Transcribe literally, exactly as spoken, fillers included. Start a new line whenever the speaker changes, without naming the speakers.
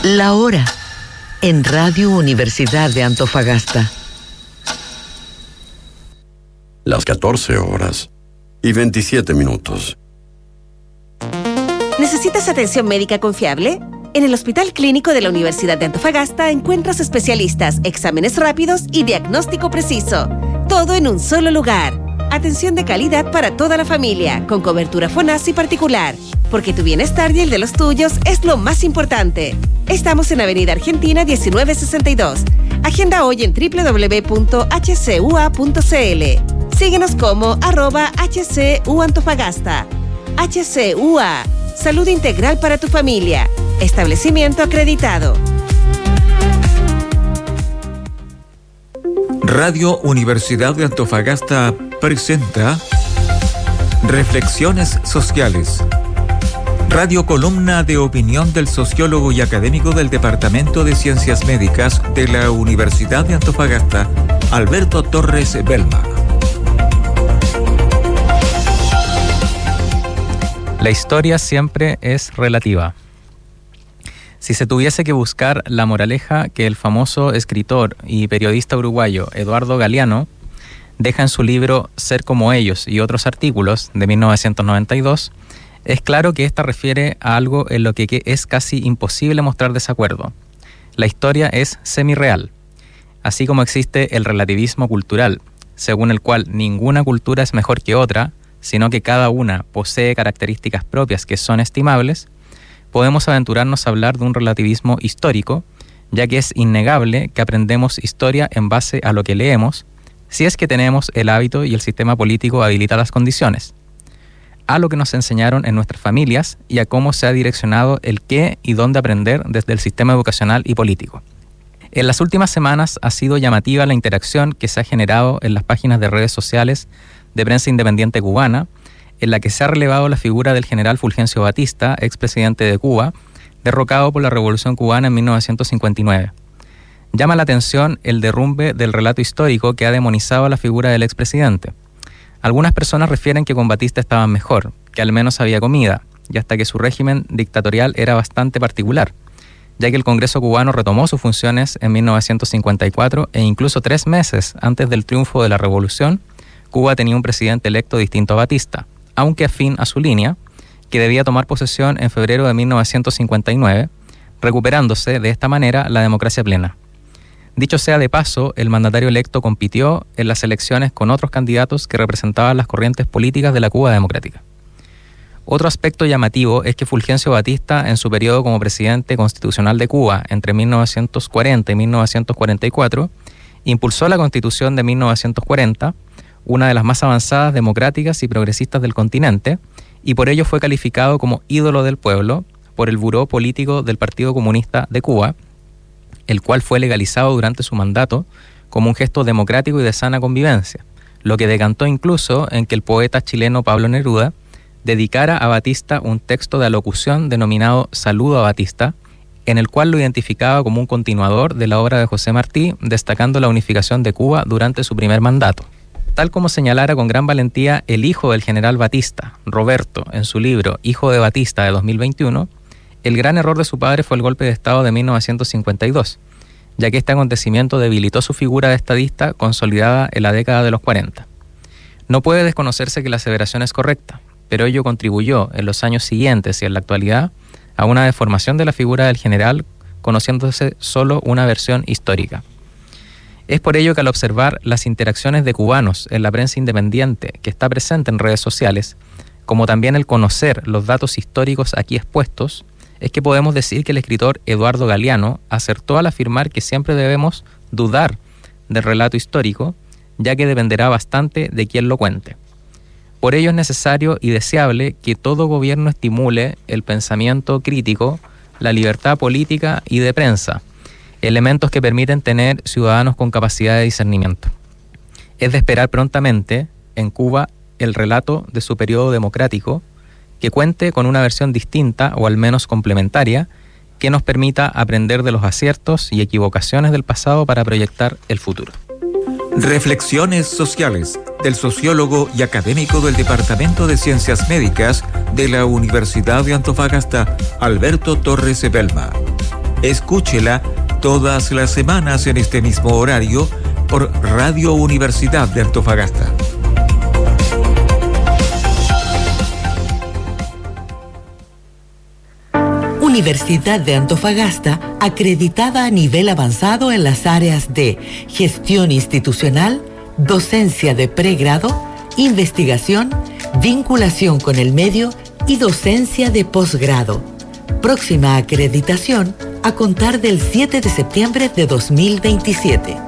La hora en Radio Universidad de Antofagasta.
Las catorce horas y veintisiete minutos.
¿Necesitas atención médica confiable? En el Hospital Clínico de la Universidad de Antofagasta encuentras especialistas, exámenes rápidos y diagnóstico preciso. Todo en un solo lugar. Atención de calidad para toda la familia, con cobertura FONASI particular. Porque tu bienestar y el de los tuyos es lo más importante. Estamos en Avenida Argentina diecinueve sesenta y dos. Agenda hoy en doble u doble u doble u punto h c u a punto c l. Síguenos como arroba H C U Antofagasta. H C U A. Salud integral para tu familia. Establecimiento acreditado.
Radio Universidad de Antofagasta presenta Reflexiones Sociales. Radio columna de opinión del sociólogo y académico del Departamento de Ciencias Médicas de la Universidad de Antofagasta, Alberto Torres Belma.
La historia siempre es relativa. Si se tuviese que buscar la moraleja que el famoso escritor y periodista uruguayo Eduardo Galeano deja en su libro Ser como ellos y otros artículos de mil novecientos noventa y dos, es claro que esta refiere a algo en lo que es casi imposible mostrar desacuerdo. La historia es semirreal, así como existe el relativismo cultural, según el cual ninguna cultura es mejor que otra, sino que cada una posee características propias que son estimables. Podemos aventurarnos a hablar de un relativismo histórico, ya que es innegable que aprendemos historia en base a lo que leemos, si es que tenemos el hábito y el sistema político habilita las condiciones, a lo que nos enseñaron en nuestras familias y a cómo se ha direccionado el qué y dónde aprender desde el sistema educacional y político. En las últimas semanas ha sido llamativa la interacción que se ha generado en las páginas de redes sociales de prensa independiente cubana, en la que se ha relevado la figura del general Fulgencio Batista, expresidente de Cuba, derrocado por la Revolución Cubana en mil novecientos cincuenta y nueve. Llama la atención el derrumbe del relato histórico que ha demonizado a la figura del expresidente. Algunas personas refieren que con Batista estaban mejor, que al menos había comida, y hasta que su régimen dictatorial era bastante particular, ya que el Congreso cubano retomó sus funciones en mil novecientos cincuenta y cuatro e incluso tres meses antes del triunfo de la Revolución, Cuba tenía un presidente electo distinto a Batista, aunque afín a su línea, que debía tomar posesión en febrero de mil novecientos cincuenta y nueve, recuperándose de esta manera la democracia plena. Dicho sea de paso, el mandatario electo compitió en las elecciones con otros candidatos que representaban las corrientes políticas de la Cuba democrática. Otro aspecto llamativo es que Fulgencio Batista, en su periodo como presidente constitucional de Cuba entre mil novecientos cuarenta y mil novecientos cuarenta y cuatro, impulsó la Constitución de mil novecientos cuarenta, una de las más avanzadas, democráticas y progresistas del continente, y por ello fue calificado como ídolo del pueblo por el Buró Político del Partido Comunista de Cuba, el cual fue legalizado durante su mandato como un gesto democrático y de sana convivencia, lo que decantó incluso en que el poeta chileno Pablo Neruda dedicara a Batista un texto de alocución denominado Saludo a Batista, en el cual lo identificaba como un continuador de la obra de José Martí, destacando la unificación de Cuba durante su primer mandato. Tal como señalara con gran valentía el hijo del general Batista, Roberto, en su libro Hijo de Batista de dos mil veintiuno, el gran error de su padre fue el golpe de Estado de mil novecientos cincuenta y dos, ya que este acontecimiento debilitó su figura de estadista consolidada en la década de los cuarenta. No puede desconocerse que la aseveración es correcta, pero ello contribuyó en los años siguientes y en la actualidad a una deformación de la figura del general, conociéndose solo una versión histórica. Es por ello que al observar las interacciones de cubanos en la prensa independiente que está presente en redes sociales, como también el conocer los datos históricos aquí expuestos, es que podemos decir que el escritor Eduardo Galeano acertó al afirmar que siempre debemos dudar del relato histórico, ya que dependerá bastante de quién lo cuente. Por ello es necesario y deseable que todo gobierno estimule el pensamiento crítico, la libertad política y de prensa, elementos que permiten tener ciudadanos con capacidad de discernimiento. Es de esperar prontamente, en Cuba, el relato de su periodo democrático, que cuente con una versión distinta o al menos complementaria, que nos permita aprender de los aciertos y equivocaciones del pasado para proyectar el futuro.
Reflexiones sociales del sociólogo y académico del Departamento de Ciencias Médicas de la Universidad de Antofagasta, Alberto Torres Belma. Escúchela todas las semanas en este mismo horario por Radio Universidad de Antofagasta.
Universidad de Antofagasta, acreditada a nivel avanzado en las áreas de gestión institucional, docencia de pregrado, investigación, vinculación con el medio y docencia de posgrado. Próxima acreditación a contar del siete de septiembre de dos mil veintisiete.